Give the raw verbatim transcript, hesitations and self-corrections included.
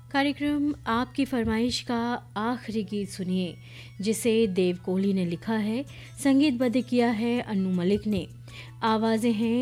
कार्यक्रम आपकी फरमाइश का आखिरी गीत सुनिए, जिसे देव कोहली ने लिखा है, संगीतबद्ध किया है अन्नू मलिक ने। आवाज़ें हैं